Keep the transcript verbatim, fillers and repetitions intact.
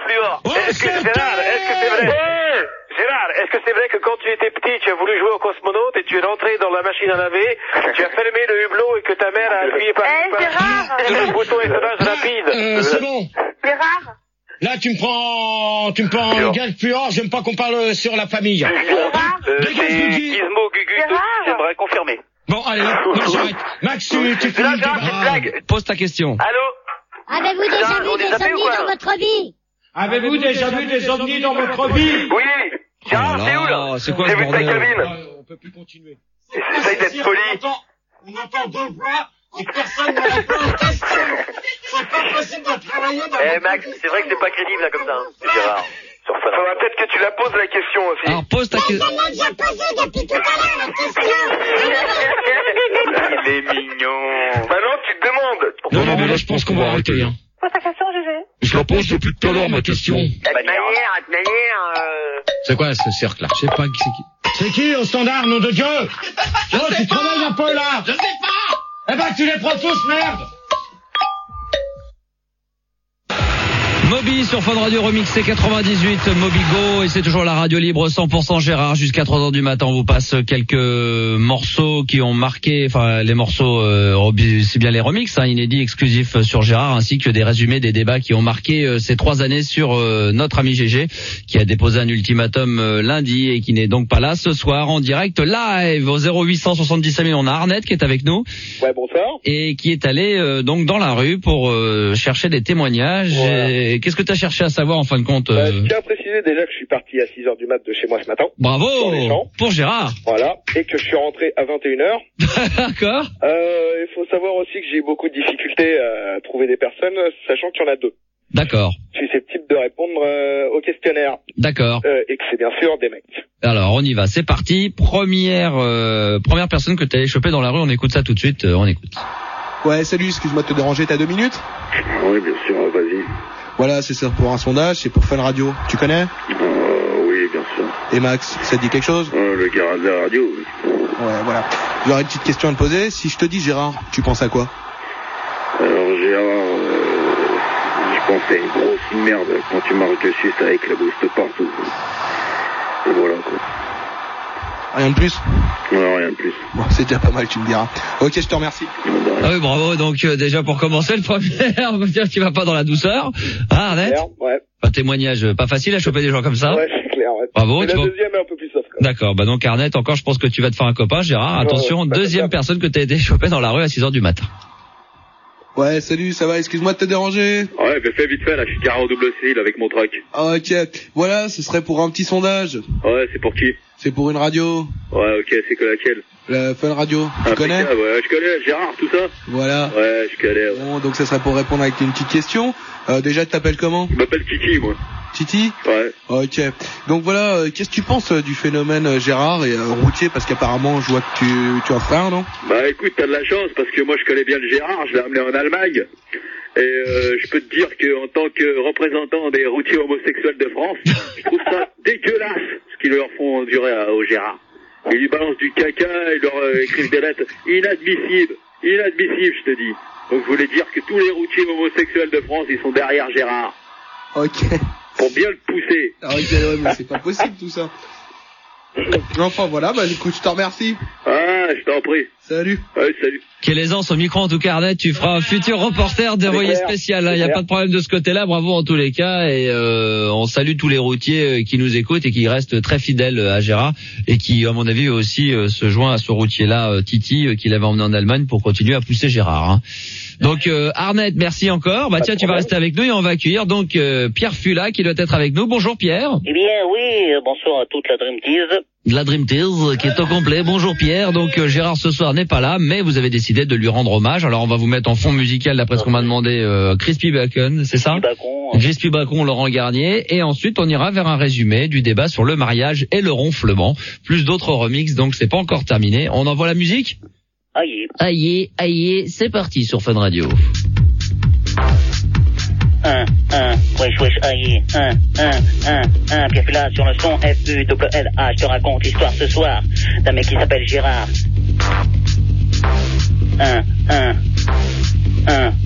fluor. Oh, Est-ce que, Gérard, est-ce que c'est vrai? Hey Gérard, est-ce que c'est vrai que quand tu étais petit, tu as voulu jouer au cosmonaute et tu es rentré dans la machine à laver, tu as fermé le hublot et que ta mère a appuyé par, Eh, par Gérard sur le bouton étonnage rapide? Euh, c'est bon. Gérard Là, tu me prends, tu me prends Fluor. gaz fluor, j'aime pas qu'on parle sur la famille. Euh, Dégage, c'est Gugu. Gizmo Gugu, Gérard. j'aimerais confirmer. Bon, allez, non, j'arrête. Max, tu, tu finis Là, le Gérard, débat. c'est une blague. Pose ta question. Allô? Avez-vous déjà Gérard, on vu est des zappé ou ovnis quoi, dans là votre vie? Avez-vous déjà vu des ovnis dans votre vie? Oui. Gérard, Oh là c'est là, où là? c'est quoi J'ai ce vu ta bordel? cabine. Ouais, on peut plus continuer. Essaye d'être poli. On entend, on entend deux voix et personne ne répond aux questions. C'est pas possible de travailler dans Eh votre Max, vie. c'est vrai que c'est pas crédible là comme ça. hein. C'est Gérard. Faudra peut-être que tu la poses la question aussi. Alors, pose ta question. Celle-là que j'ai posée depuis tout à l'heure, la question. Il est mignon. Maintenant, tu te demandes. Non, non, mais là, je pense qu'on va arrêter, hein. Pose ta question, Gégé. Je la pose depuis tout à l'heure, ma question. De toute manière, de toute manière, euh... C'est quoi ce cercle-là? Je sais pas qui c'est qui. C'est qui au standard, nom de Dieu? Oh, tu travailles un peu là? Je sais pas! Eh ben, tu les prends tous, merde! Moby sur Fun Radio remixé quatre-vingt-dix-huit, Moby Go, et c'est toujours la radio libre cent pour cent Gérard jusqu'à trois heures du matin. On vous passe quelques morceaux qui ont marqué, enfin les morceaux, euh, c'est bien les remixes, hein, inédits, exclusifs sur Gérard, ainsi que des résumés des débats qui ont marqué euh, ces trois années sur euh, notre ami G G, qui a déposé un ultimatum euh, lundi et qui n'est donc pas là ce soir en direct live au zéro huit cent soixante-dix-cinq mille. On a Arnett qui est avec nous. Ouais, bonsoir. Et qui est allé euh, donc dans la rue pour euh, chercher des témoignages. Voilà. Et qu'est-ce que tu as cherché à savoir en fin de compte? Bah, euh... je tiens à préciser déjà que je suis parti à six heures du mat de chez moi ce matin. Bravo Dans les champs. pour Gérard. Voilà. Et que je suis rentré à vingt et une heures. D'accord. Euh, il faut savoir aussi que j'ai eu beaucoup de difficultés à trouver des personnes, sachant qu'il y en a deux. D'accord. Je suis susceptible de répondre euh, au questionnaire. D'accord. Euh, et que c'est bien sûr des mecs. Alors on y va, c'est parti. Première euh, première personne que tu as choper dans la rue, on écoute ça tout de suite, euh, on écoute. Ouais, salut, excuse-moi de te déranger, t'as deux minutes? Oui, bien sûr, vas-y. Voilà, c'est ça pour un sondage, c'est pour Fun Radio. Tu connais? Euh, oui, bien sûr. Et Max, ça te dit quelque chose? Euh, le garage de la radio, oui. Ouais, voilà. J'aurais une petite question à te poser. Si je te dis Gérard, tu penses à quoi? Alors, Gérard, euh, je pense à une grosse merde quand tu marches dessus, ça éclabousse partout. Et voilà, quoi. Rien de plus? Non, rien de plus. Bon, c'est déjà pas mal, tu me diras. Ok, je te remercie. Ah oui, bravo. Donc euh, déjà pour commencer, le premier, on va dire que tu vas pas dans la douceur. Ah, Arnett. Claire, ouais. Un témoignage euh, pas facile à choper des gens comme ça. Ouais, c'est clair, ouais. Bravo. Et tu la vas- deuxième est un peu plus soft, quand même. D'accord. Bah donc Arnett, encore, je pense que tu vas te faire un copain, Gérard. Attention, Ouais, ouais, deuxième bah, personne que tu as été chopé dans la rue à six heures du matin. Ouais, salut, ça va, excuse-moi de te déranger. Ouais, mais fais vite fait, là, je suis carré au double C avec mon truck. Ah, ok, voilà, ce serait pour un petit sondage. Ouais, c'est pour qui? C'est pour une radio. Ouais, ok, c'est que laquelle? La Fun Radio. Tu connais? Impeccable, ouais, je connais, Gérard, tout ça? Voilà. Ouais, je connais, ouais. Bon, donc ça serait pour répondre avec une petite question. Euh, déjà, tu t'appelles comment? Je m'appelle Titi, moi. Titi? Ouais. Ok. Donc voilà, euh, qu'est-ce que tu penses euh, du phénomène euh, Gérard et euh, routier? Parce qu'apparemment, je vois que tu, tu as un frère, non? Bah écoute, t'as de la chance parce que moi je connais bien le Gérard, je l'ai amené en Allemagne. Et euh, je peux te dire qu'en tant que représentant des routiers homosexuels de France, je trouve ça dégueulasse ce qu'ils leur font endurer à- au Gérard. Ils lui balancent du caca, ils leur euh, écrivent des lettres inadmissibles, inadmissibles je te dis. Donc je voulais dire que tous les routiers homosexuels de France, ils sont derrière Gérard. Ok. Pour bien le pousser. Ah, ok, ouais, mais c'est pas possible tout ça. Enfin voilà, bah écoute, je te remercie. Ah, je t'en prie. Salut. Ouais, salut. Quelle aisance au micro en tout cas, Arnett, tu feras un futur reporter d'envoyé clair, spécial. Il c'est n'y a clair. pas de problème de ce côté-là, bravo en tous les cas. Et euh, on salue tous les routiers euh, qui nous écoutent et qui restent très fidèles à Gérard et qui, à mon avis, aussi euh, se joint à ce routier-là, euh, Titi, euh, qui l'avait emmené en Allemagne pour continuer à pousser Gérard. Hein. Donc euh, Arnett, merci encore. Bah Pas tiens, de tu vas problème. rester avec nous et on va accueillir donc euh, Pierre Fula qui doit être avec nous. Bonjour Pierre. Eh bien, oui, euh, bonsoir à toute la Dream Tease. De la Dream Tears qui est au complet. Bonjour Pierre. Donc euh, Gérard ce soir n'est pas là, mais vous avez décidé de lui rendre hommage. Alors on va vous mettre en fond musical d'après ce qu'on m'a demandé euh, Crispy Bacon, c'est ça? Bacon. Crispy Bacon, Laurent Garnier, et ensuite on ira vers un résumé du débat sur le mariage et le ronflement, plus d'autres remixes, donc c'est pas encore terminé. On envoie la musique? Aïe. Aïe, aïe, c'est parti sur Fun Radio. Un, un, wesh, wesh, aïe. Un, un, un, un, Pierre Fula sur le son F U L L A. Je te raconte l'histoire ce soir d'un mec qui s'appelle Gérard. Un, un, un,